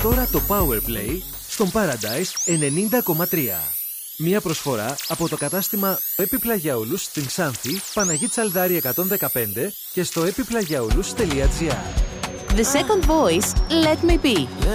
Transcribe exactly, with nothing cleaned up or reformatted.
Τώρα το Powerplay στον Paradise ενενήντα κόμμα τρία. Μία προσφορά από το κατάστημα Επιπλαγιαούλους στην Ξάνθη, Παναγή Τσαλδάρη εκατόν δεκαπέντε και στο επιπλαγιαούλους τελεία τζι άρ. The second voice, Let Me Be.